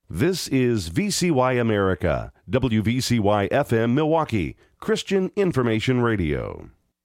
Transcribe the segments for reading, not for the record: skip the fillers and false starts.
This is VCY America, WVCY FM Milwaukee, Christian Information Radio.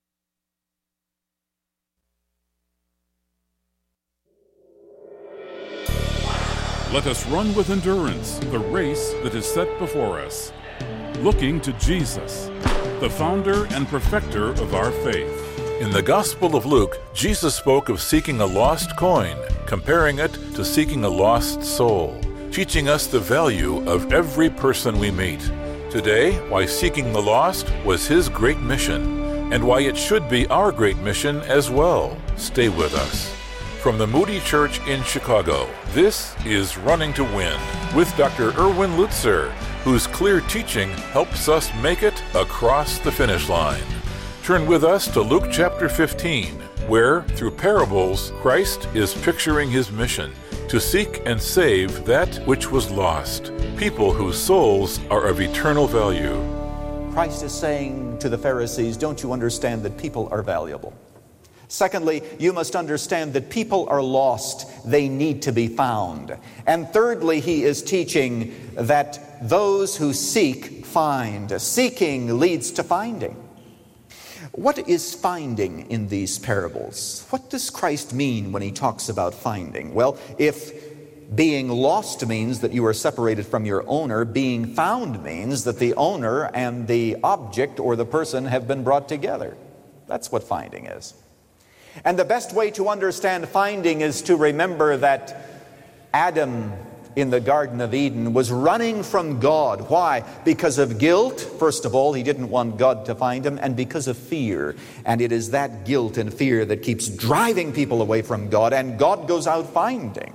Let us run with endurance the race that is set before us, looking to Jesus, the founder and perfecter of our faith. In the Gospel of Luke, Jesus spoke of seeking a lost coin, comparing it to seeking a lost soul, teaching us the value of every person we meet. Today, why seeking the lost was his great mission, and why it should be our great mission as well. Stay with us. From the Moody Church in Chicago, this is Running to Win with Dr. Erwin Lutzer, whose clear teaching helps us make it across the finish line. Turn with us to Luke chapter 15, where, through parables, Christ is picturing his mission to seek and save that which was lost, people whose souls are of eternal value. Christ is saying to the Pharisees, don't you understand that people are valuable? Secondly, you must understand that people are lost. They need to be found. And thirdly, he is teaching that those who seek, find. Seeking leads to finding. What is finding in these parables? What does Christ mean when he talks about finding? Well, if being lost means that you are separated from your owner, being found means that the owner and the object or the person have been brought together. That's what finding is. And the best way to understand finding is to remember that Adam in the Garden of Eden was running from God. Why? Because of guilt. First of all, he didn't want God to find him, and because of fear. And it is that guilt and fear that keeps driving people away from God, and God goes out finding.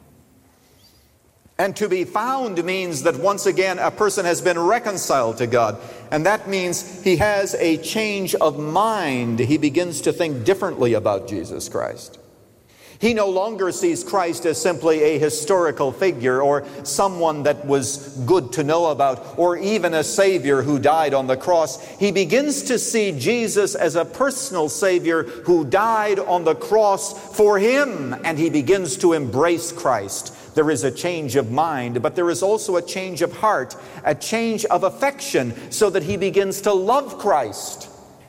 And to be found means that once again a person has been reconciled to God. And that means he has a change of mind. He begins to think differently about Jesus Christ. He no longer sees Christ as simply a historical figure or someone that was good to know about or even a Savior who died on the cross. He begins to see Jesus as a personal Savior who died on the cross for him, and he begins to embrace Christ. There is a change of mind, but there is also a change of heart, a change of affection, so that he begins to love Christ.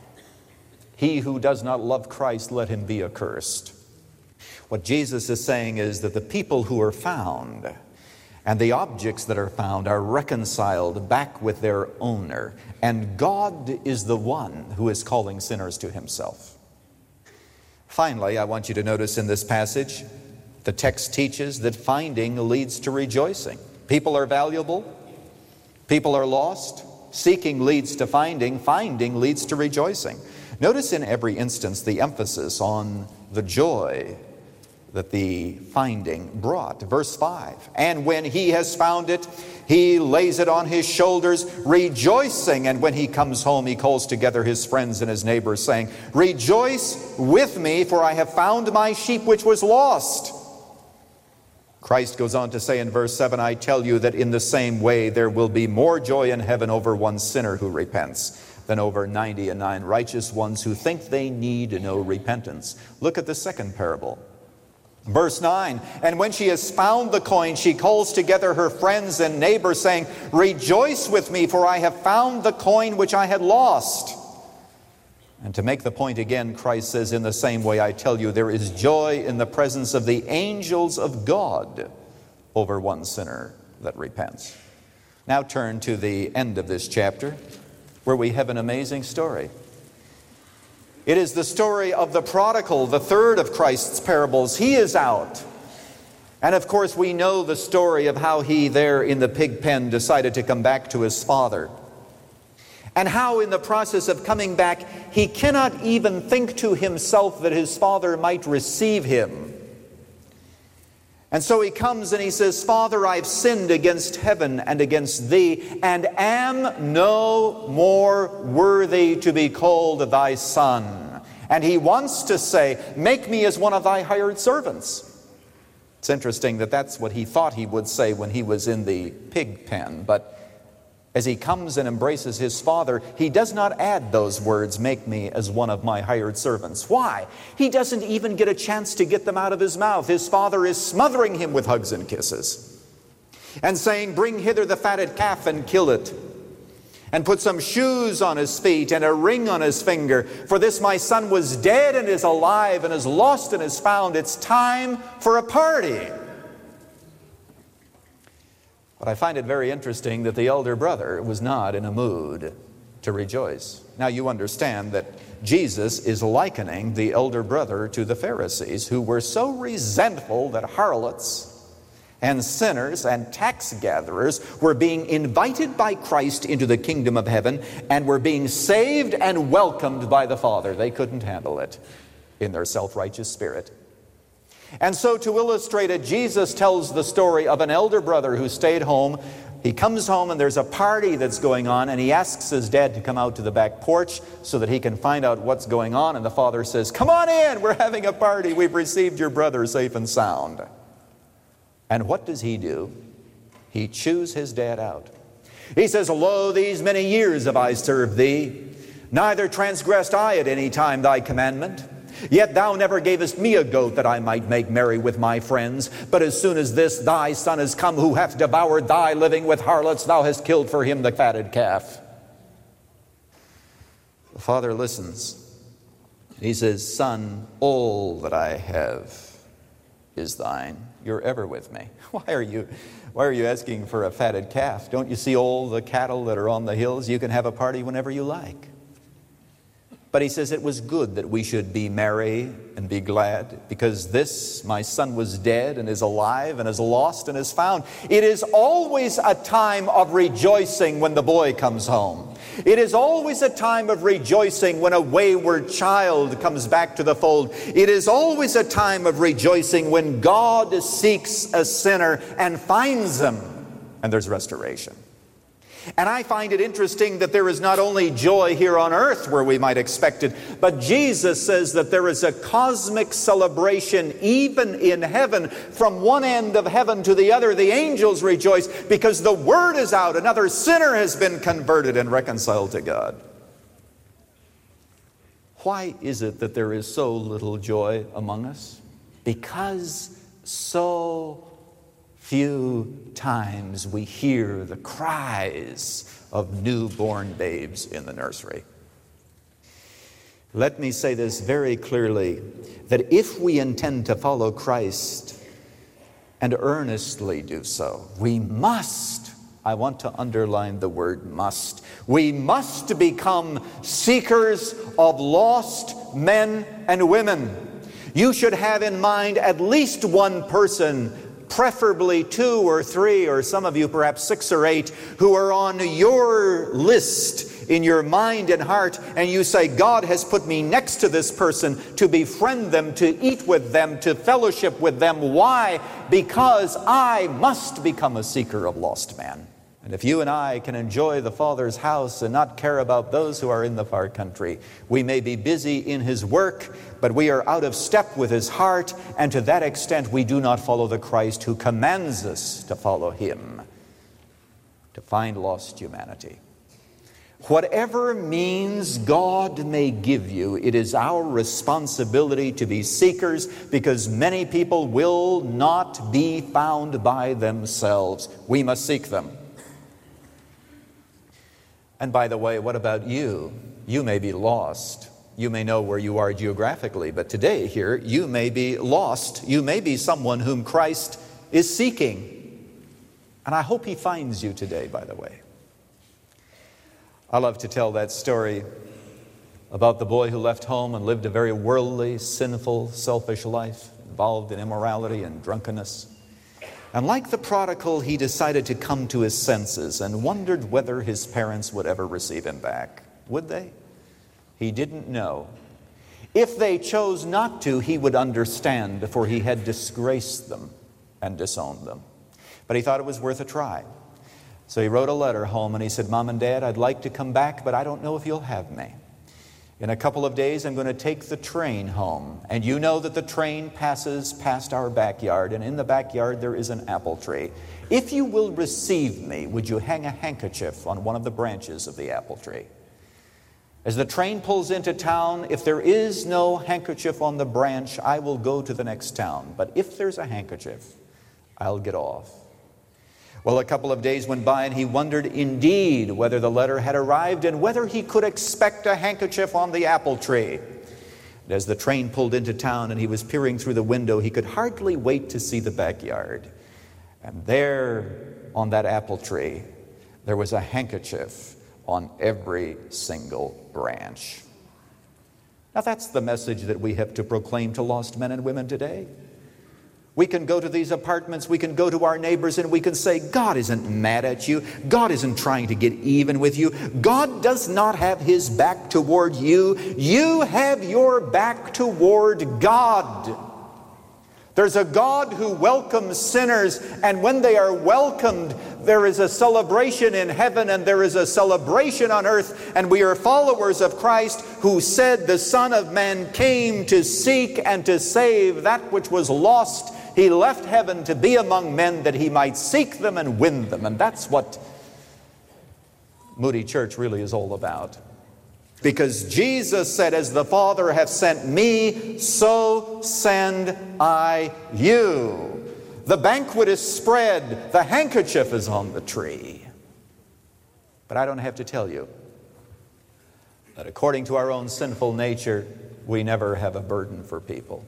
He who does not love Christ, let him be accursed. What Jesus is saying is that the people who are found and the objects that are found are reconciled back with their owner. And God is the one who is calling sinners to himself. Finally, I want you to notice in this passage, the text teaches that finding leads to rejoicing. People are valuable. People are lost. Seeking leads to finding. Finding leads to rejoicing. Notice in every instance the emphasis on the joy that the finding brought. Verse 5, and when he has found it, he lays it on his shoulders, rejoicing. And when he comes home, he calls together his friends and his neighbors, saying, rejoice with me, for I have found my sheep which was lost. Christ goes on to say in verse 7, I tell you that in the same way there will be more joy in heaven over one sinner who repents than over 99 righteous ones who think they need no repentance. Look at the second parable. Verse 9, and when she has found the coin, she calls together her friends and neighbors, saying, rejoice with me, for I have found the coin which I had lost. And to make the point again, Christ says, in the same way I tell you, there is joy in the presence of the angels of God over one sinner that repents. Now turn to the end of this chapter, where we have an amazing story. It is the story of the prodigal, the third of Christ's parables. He is out. And of course, we know the story of how he there in the pig pen decided to come back to his father. And how in the process of coming back, he cannot even think to himself that his father might receive him. And so he comes and he says, Father, I've sinned against heaven and against thee, and am no more worthy to be called thy son. And he wants to say, make me as one of thy hired servants. It's interesting that that's what he thought he would say when he was in the pig pen. But as he comes and embraces his father, he does not add those words, make me as one of my hired servants. Why? He doesn't even get a chance to get them out of his mouth. His father is smothering him with hugs and kisses. and saying, "Bring hither the fatted calf and kill it, and put some shoes on his feet and a ring on his finger. For this my son was dead and is alive, and is lost and is found. It's time for a party." But I find it very interesting that the elder brother was not in a mood to rejoice. Now you understand that Jesus is likening the elder brother to the Pharisees, who were so resentful that harlots and sinners and tax gatherers were being invited by Christ into the kingdom of heaven and were being saved and welcomed by the Father. They couldn't handle it in their self-righteous spirit. And so to illustrate it, Jesus tells the story of an elder brother who stayed home. He comes home and there's a party that's going on, and he asks his dad to come out to the back porch so that he can find out what's going on. And the father says, "Come on in, we're having a party. We've received your brother safe and sound." And what does he do? He chews his dad out. He says, "Lo, these many years have I served thee, neither transgressed I at any time thy commandment. Yet thou never gavest me a goat that I might make merry with my friends. But as soon as this thy son is come, who hath devoured thy living with harlots, thou hast killed for him the fatted calf." The father listens. He says, "Son, all that I have is thine. You're ever with me." Why are you asking for a fatted calf? Don't you see all the cattle that are on the hills? You can have a party whenever you like. But he says, "It was good that we should be merry and be glad, because this, my son, was dead and is alive and is lost and is found." It is always a time of rejoicing when the boy comes home. It is always a time of rejoicing when a wayward child comes back to the fold. It is always a time of rejoicing when God seeks a sinner and finds him, and there's restoration. And I find it interesting that there is not only joy here on earth where we might expect it, but Jesus says that there is a cosmic celebration even in heaven. From one end of heaven to the other, the angels rejoice because the word is out. Another sinner has been converted and reconciled to God. Why is it that there is so little joy among us? Because so few times we hear the cries of newborn babes in the nursery. Let me say this very clearly, that if we intend to follow Christ and earnestly do so, we must, I want to underline the word must, we must become seekers of lost men and women. You should have in mind at least one person, preferably 2 or 3, or some of you perhaps 6 or 8, who are on your list in your mind and heart, and you say, "God has put me next to this person to befriend them, to eat with them, to fellowship with them." Why? Because I must become a seeker of lost men. And if you and I can enjoy the Father's house and not care about those who are in the far country, we may be busy in His work, but we are out of step with His heart, and to that extent we do not follow the Christ who commands us to follow Him, to find lost humanity. Whatever means God may give you, it is our responsibility to be seekers, because many people will not be found by themselves. We must seek them. And by the way, what about you? You may be lost. You may know where you are geographically, but today here, you may be lost. You may be someone whom Christ is seeking. And I hope He finds you today, by the way. I love to tell that story about the boy who left home and lived a very worldly, sinful, selfish life, involved in immorality and drunkenness. And like the prodigal, he decided to come to his senses and wondered whether his parents would ever receive him back. Would they? He didn't know. If they chose not to, he would understand, for he had disgraced them and disowned them. But he thought it was worth a try. So he wrote a letter home and he said, "Mom and Dad, I'd like to come back, but I don't know if you'll have me. In a couple of days, I'm going to take the train home. And you know that the train passes past our backyard, and in the backyard there is an apple tree. If you will receive me, would you hang a handkerchief on one of the branches of the apple tree? As the train pulls into town, if there is no handkerchief on the branch, I will go to the next town. But if there's a handkerchief, I'll get off. Well, a couple of days went by, and he wondered indeed whether the letter had arrived and whether he could expect a handkerchief on the apple tree. And as the train pulled into town and he was peering through the window, he could hardly wait to see the backyard. And there on that apple tree, there was a handkerchief on every single branch. Now that's the message that we have to proclaim to lost men and women today. We can go to these apartments, we can go to our neighbors, and we can say, God isn't mad at you. God isn't trying to get even with you. God does not have his back toward you. You have your back toward God. There's a God who welcomes sinners, and when they are welcomed, there is a celebration in heaven and there is a celebration on earth, and we are followers of Christ, who said the Son of Man came to seek and to save that which was lost. He left heaven to be among men that he might seek them and win them. And that's what Moody Church really is all about. Because Jesus said, as the Father hath sent me, so send I you. The banquet is spread. The handkerchief is on the tree. But I don't have to tell you that according to our own sinful nature, we never have a burden for people.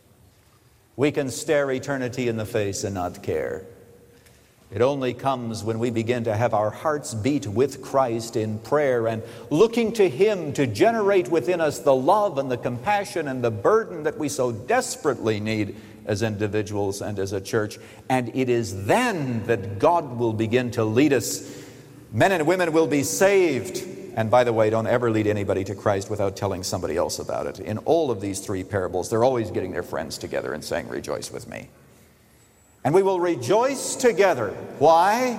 We can stare eternity in the face and not care. It only comes when we begin to have our hearts beat with Christ in prayer and looking to him to generate within us the love and the compassion and the burden that we so desperately need as individuals and as a church. And it is then that God will begin to lead us. Men and women will be saved. And by the way, don't ever lead anybody to Christ without telling somebody else about it. In all of these three parables, they're always getting their friends together and saying, rejoice with me. And we will rejoice together. Why?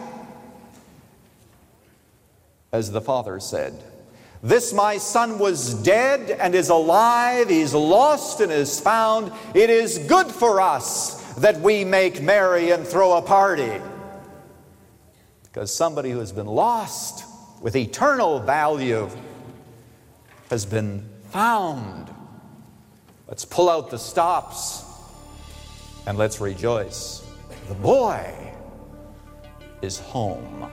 As the Father said, this my son was dead and is alive. He's lost and is found. It is good for us that we make merry and throw a party. Because somebody who has been lost with eternal value has been found. Let's pull out the stops and let's rejoice. The boy is home.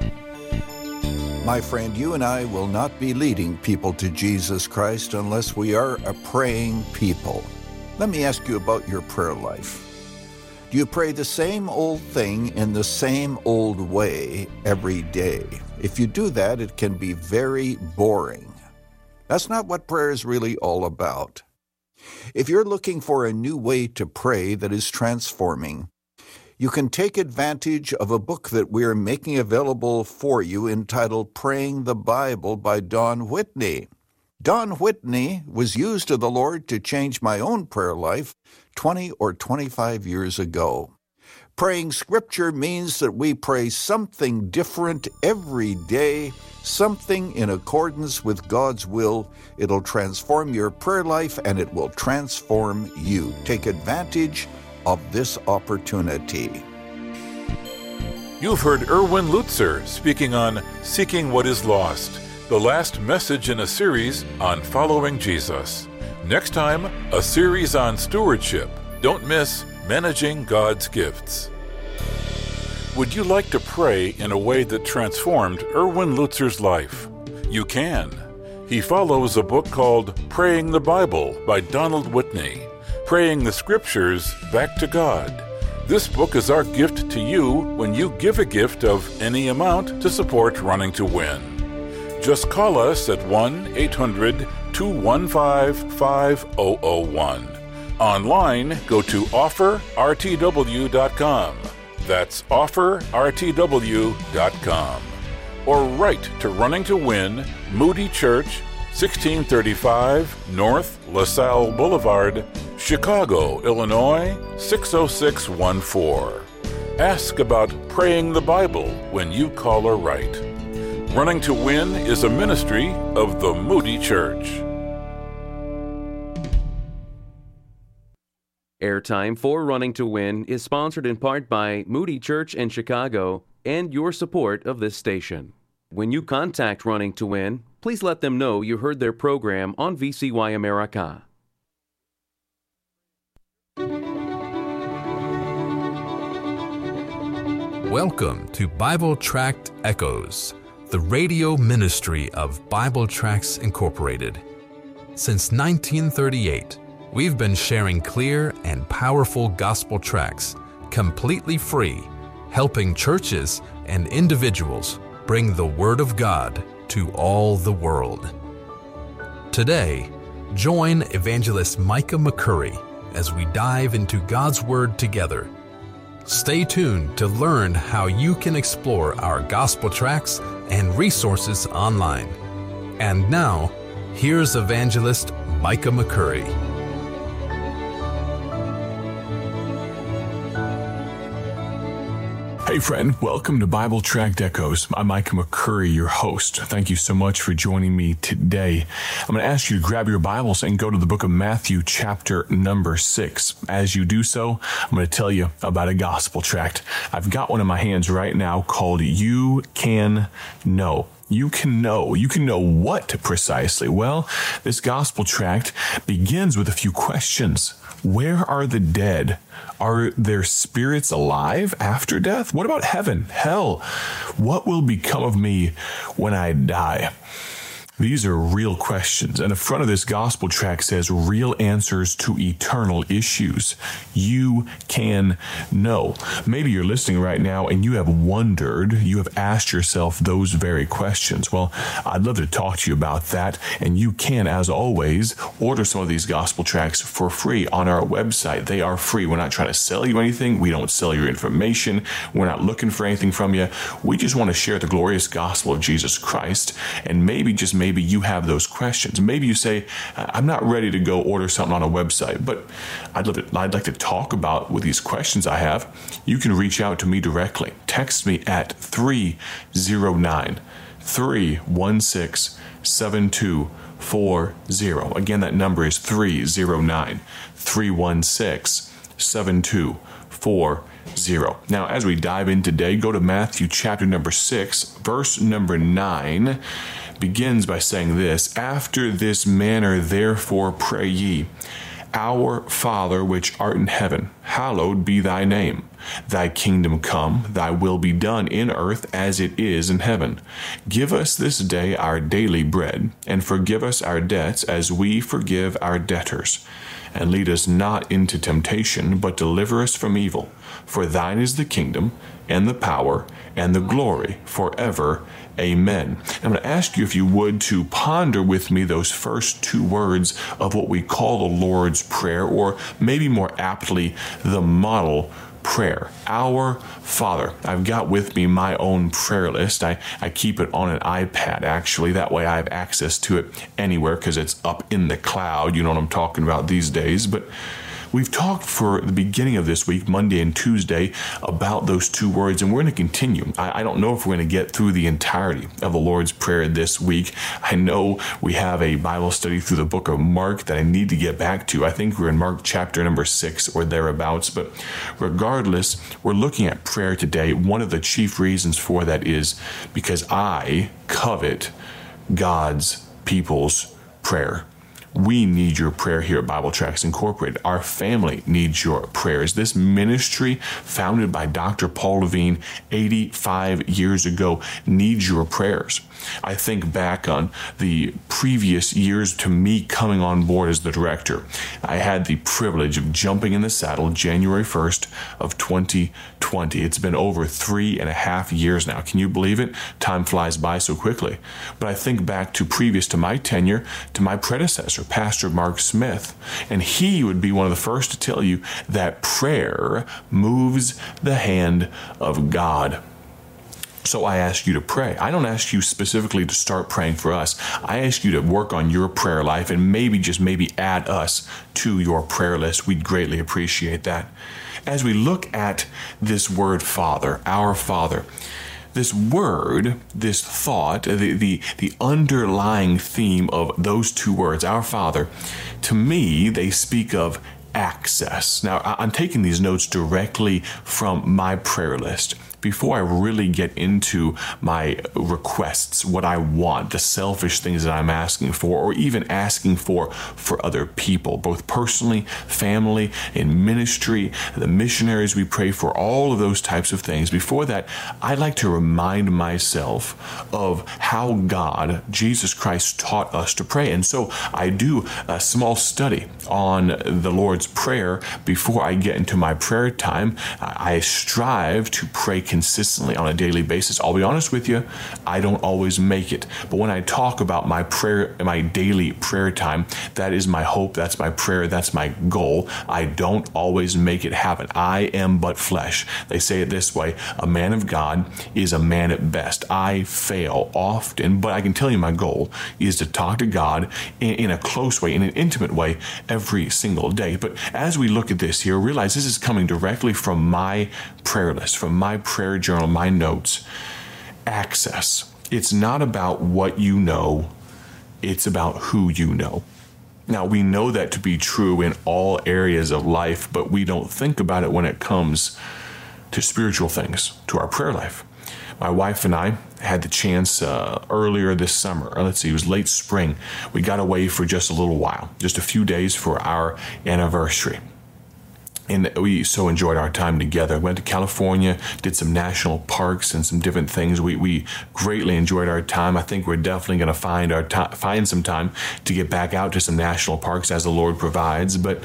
My friend, you and I will not be leading people to Jesus Christ unless we are a praying people. Let me ask you about your prayer life. Do you pray the same old thing in the same old way every day? If you do that, it can be very boring. That's not what prayer is really all about. If you're looking for a new way to pray that is transforming, you can take advantage of a book that we're making available for you entitled Praying the Bible by Don Whitney. Don Whitney was used of the Lord to change my own prayer life 20 or 25 years ago. Praying Scripture means that we pray something different every day, something in accordance with God's will. It'll transform your prayer life and it will transform you. Take advantage of this opportunity. You've heard Erwin Lutzer speaking on Seeking What Is Lost, the last message in a series on following Jesus. Next time, a series on stewardship. Don't miss Managing God's Gifts. Would you like to pray in a way that transformed Erwin Lutzer's life? You can. He follows a book called Praying the Bible by Donald Whitney, praying the Scriptures back to God. This book is our gift to you when you give a gift of any amount to support Running to Win. Just call us at 1-800-215-5001. Online, go to offerrtw.com. That's offerrtw.com. Or write to Running to Win, Moody Church, 1635 North LaSalle Boulevard, Chicago, Illinois, 60614. Ask about Praying the Bible when you call or write. Running to Win is a ministry of the Moody Church. Airtime for Running to Win is sponsored in part by Moody Church in Chicago and your support of this station. When you contact Running to Win, please let them know you heard their program on VCY America. Welcome to Bible Tract Echoes, the radio ministry of Bible Tracts Incorporated. Since 1938, we've been sharing clear and powerful gospel tracts, completely free, helping churches and individuals bring the Word of God to all the world. Today, join Evangelist Micah McCurry as we dive into God's Word together. Stay tuned to learn how you can explore our gospel tracts and resources online. And now, here's Evangelist Micah McCurry. Hey friend, welcome to Bible Tract Echoes. I'm Micah McCurry, your host. Thank you so much for joining me today. I'm going to ask you to grab your Bibles and go to the book of Matthew, chapter number 6. As you do so, I'm going to tell you about a gospel tract. I've got one in my hands right now called You Can Know. You can know. You can know what precisely? Well, this gospel tract begins with a few questions. Where are the dead? Are their spirits alive after death? What about heaven, hell? What will become of me when I die? These are real questions, and the front of this gospel tract says real answers to eternal issues. You can know. Maybe you're listening right now and you have wondered, you have asked yourself those very questions. Well, I'd love to talk to you about that, and you can, as always, order some of these gospel tracts for free on our website. They are free. We're not trying to sell you anything. We don't sell your information. We're not looking for anything from you. We just want to share the glorious gospel of Jesus Christ, and maybe you have those questions. Maybe you say, I'm not ready to go order something on a website, but I'd like to talk about with these questions I have. You can reach out to me directly. Text me at 309-316-7240. Again, that number is 309-316-7240. Now, as we dive in today, go to Matthew chapter number 6, verse number 9. Begins by saying this: After this manner therefore pray ye, Our Father which art in heaven, hallowed be thy name. Thy kingdom come, thy will be done in earth as it is in heaven. Give us this day our daily bread, and forgive us our debts as we forgive our debtors. And lead us not into temptation, but deliver us from evil. For thine is the kingdom, and the power, and the glory, forever. Amen. I'm going to ask you, if you would, to ponder with me those first two words of what we call the Lord's Prayer, or maybe more aptly, the model prayer. Our Father. I've got with me my own prayer list. I keep it on an iPad, actually. That way I have access to it anywhere because it's up in the cloud. You know what I'm talking about these days. But we've talked for the beginning of this week, Monday and Tuesday, about those two words, and we're going to continue. I don't know if we're going to get through the entirety of the Lord's Prayer this week. I know we have a Bible study through the book of Mark that I need to get back to. I think we're in Mark chapter number 6 or thereabouts, but regardless, we're looking at prayer today. One of the chief reasons for that is because I covet God's people's prayer. We need your prayer here at Bible Tracts Incorporated. Our family needs your prayers. This ministry, founded by Dr. Paul Levine 85 years ago, needs your prayers. I think back on the previous years to me coming on board as the director. I had the privilege of jumping in the saddle January 1st of 2020. It's been over 3.5 years now. Can you believe it? Time flies by so quickly. But I think back to previous to my tenure, to my predecessor, Pastor Mark Smith, and he would be one of the first to tell you that prayer moves the hand of God. So I ask you to pray. I don't ask you specifically to start praying for us. I ask you to work on your prayer life and maybe add us to your prayer list. We'd greatly appreciate that. As we look at this word Father, our Father, this word, this thought, the underlying theme of those two words, our Father, to me, they speak of access. Now, I'm taking these notes directly from my prayer list. before I really get into my requests, what I want, the selfish things that I'm asking for, or even asking for other people, both personally, family, in ministry, the missionaries we pray for, all of those types of things. Before that, I like to remind myself of how God, Jesus Christ, taught us to pray. And so I do a small study on the Lord's Prayer before I get into my prayer time. I strive to pray consistently on a daily basis. I'll be honest with you, I don't always make it. But when I talk about my prayer, my daily prayer time, that is my hope, that's my prayer, that's my goal. I don't always make it happen. I am but flesh. They say it this way: a man of God is a man at best. I fail often, but I can tell you my goal is to talk to God in a close way, in an intimate way, every single day. But as we look at this here, realize this is coming directly from my prayer list, from my prayer journal, my notes. Access. It's not about what you know, it's about who you know. Now, we know that to be true in all areas of life, but we don't think about it when it comes to spiritual things, to our prayer life. My wife and I had the chance earlier this summer, it was late spring, we got away for just a little while, just a few days for our anniversary. And we so enjoyed our time together. Went to California, did some national parks and some different things. We greatly enjoyed our time. I think we're definitely going to find some time to get back out to some national parks as the Lord provides. But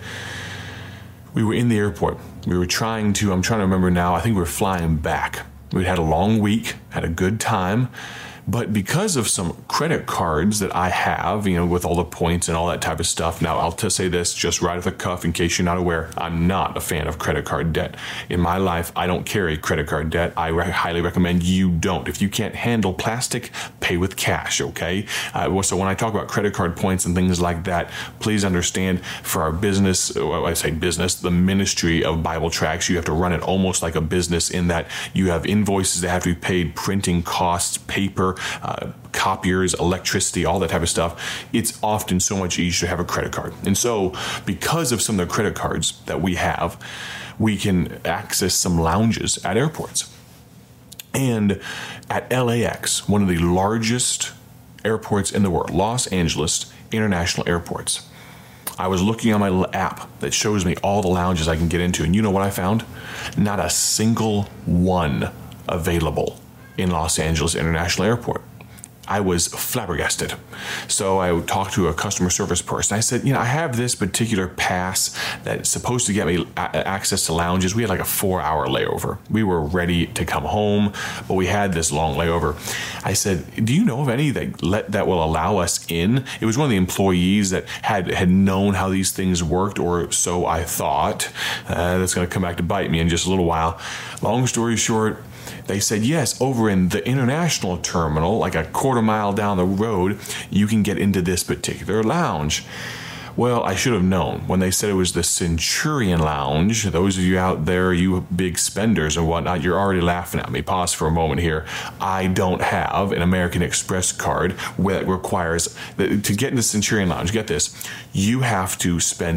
we were in the airport. We were I'm trying to remember now, I think we were flying back. We had a long week, had a good time. But because of some credit cards that I have, with all the points and all that type of stuff. Now, I'll say this just right off the cuff in case you're not aware. I'm not a fan of credit card debt. In my life, I don't carry credit card debt. I highly recommend you don't. If you can't handle plastic, pay with cash, okay? So when I talk about credit card points and things like that, please understand for our business, I say business, the ministry of Bible Tracts, you have to run it almost like a business in that you have invoices that have to be paid, printing costs, paper, copiers, electricity, all that type of stuff. It's often so much easier to have a credit card. And so because of some of the credit cards that we have, we can access some lounges at airports. And at LAX, one of the largest airports in the world, Los Angeles International Airports, I was looking on my app that shows me all the lounges I can get into. And you know what I found? Not a single one available in Los Angeles International Airport. I was flabbergasted. So I talked to a customer service person. I said, I have this particular pass that's supposed to get me access to lounges. We had like a 4-hour layover. We were ready to come home, but we had this long layover. I said, do you know of any that will allow us in? It was one of the employees that had known how these things worked, or so I thought. That's going to come back to bite me in just a little while. Long story short, they said, yes, over in the international terminal, like a quarter mile down the road, you can get into this particular lounge. Well, I should have known when they said it was the Centurion Lounge. Those of you out there, you big spenders and whatnot, you're already laughing at me. Pause for a moment here. I don't have an American Express card that requires, to get into Centurion Lounge, get this, you have to spend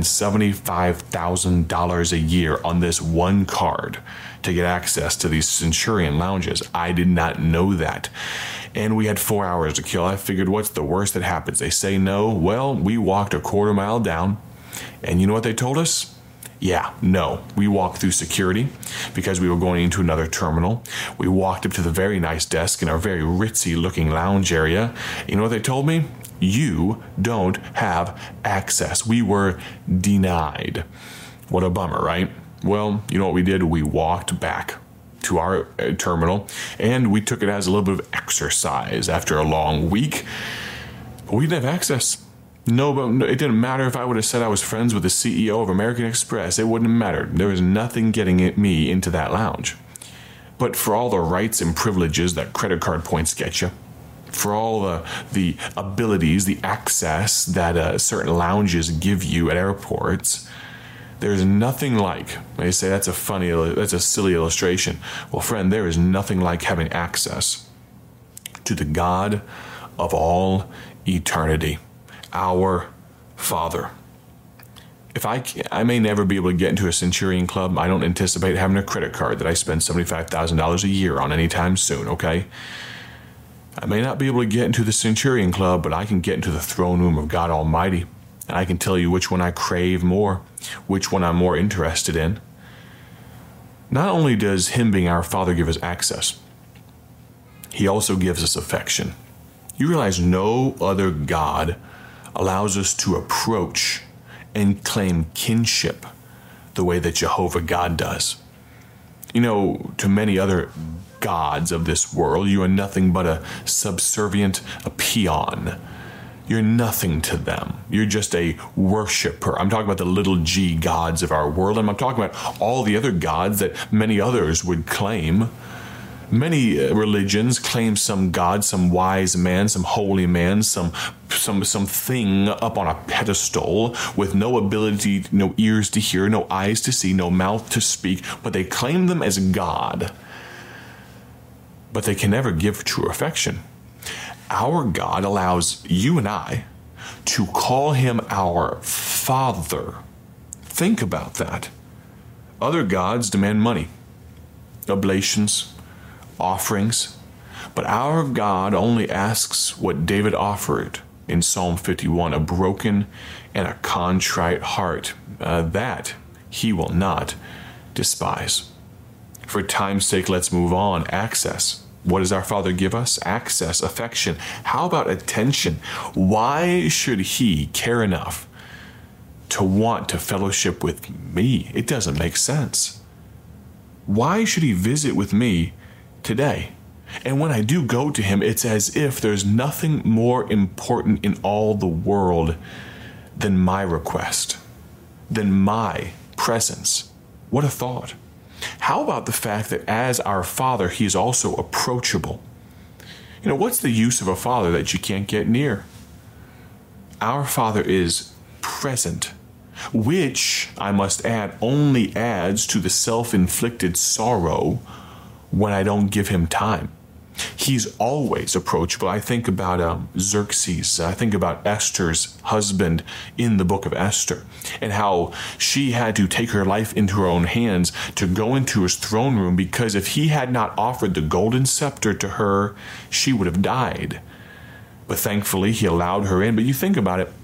$75,000 a year on this one card to get access to these Centurion lounges. I did not know that. And we had 4 hours to kill. I figured, what's the worst that happens? They say no. Well, we walked a quarter mile down, and you know what they told us? Yeah, no. We walked through security because we were going into another terminal. We walked up to the very nice desk in our very ritzy looking lounge area. You know what they told me? You don't have access. We were denied. What a bummer, right? Well, you know what we did? We walked back to our terminal, and we took it as a little bit of exercise after a long week. But we didn't have access. No, but it didn't matter if I would have said I was friends with the CEO of American Express. It wouldn't have mattered. There was nothing getting me into that lounge. But for all the rights and privileges that credit card points get you, for all the abilities, the access that certain lounges give you at airports, there's nothing like, they say that's a silly illustration. Well, friend, there is nothing like having access to the God of all eternity, our Father. I may never be able to get into a Centurion Club. I don't anticipate having a credit card that I spend $75,000 a year on anytime soon, okay? I may not be able to get into the Centurion Club, but I can get into the throne room of God Almighty. And I can tell you which one I crave more, which one I'm more interested in. Not only does Him being our Father give us access, He also gives us affection. You realize no other God allows us to approach and claim kinship the way that Jehovah God does. You know, to many other gods of this world, you are nothing but a subservient, a peon. You're nothing to them. You're just a worshiper. I'm talking about the little g gods of our world, and I'm talking about all the other gods that many others would claim. Many religions claim some god, some wise man, some holy man, some thing up on a pedestal with no ability, no ears to hear, no eyes to see, no mouth to speak, but they claim them as God. But they can never give true affection. Our God allows you and I to call Him our Father. Think about that. Other gods demand money, oblations, offerings, but our God only asks what David offered in Psalm 51, a broken and a contrite heart, that He will not despise. For time's sake, let's move on. Access. What does our Father give us? Access, affection. How about attention? Why should He care enough to want to fellowship with me? It doesn't make sense. Why should He visit with me today? And when I do go to Him, it's as if there's nothing more important in all the world than my request, than my presence. What a thought. How about the fact that as our Father, He is also approachable? You know, what's the use of a Father that you can't get near? Our Father is present, which, I must add, only adds to the self-inflicted sorrow when I don't give Him time. He's always approachable. I think about Xerxes. I think about Esther's husband in the book of Esther and how she had to take her life into her own hands to go into his throne room because if he had not offered the golden scepter to her, she would have died. But thankfully, he allowed her in. But you think about it.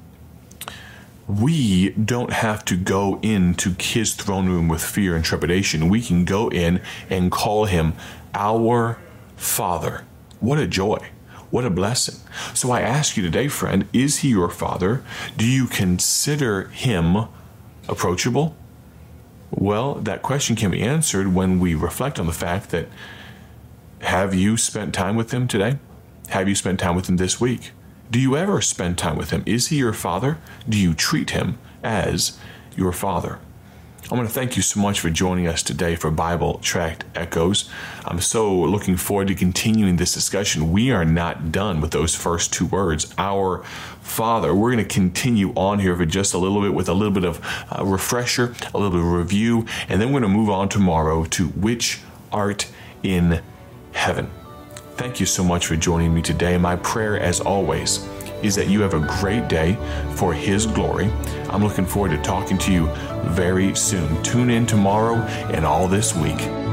We don't have to go into his throne room with fear and trepidation. We can go in and call him our Father. What a joy. What a blessing. So I ask you today, friend, is he your Father? Do you consider him approachable? Well, that question can be answered when we reflect on the fact that, have you spent time with him today? Have you spent time with him this week? Do you ever spend time with him? Is he your Father? Do you treat him as your Father? I want to thank you so much for joining us today for Bible Tract Echoes. I'm so looking forward to continuing this discussion. We are not done with those first two words, our Father. We're going to continue on here for just a little bit with a little bit of refresher, a little bit of review, and then we're going to move on tomorrow to which art in heaven. Thank you so much for joining me today. My prayer, as always, is that you have a great day for His glory. I'm looking forward to talking to you very soon. Tune in tomorrow and all this week.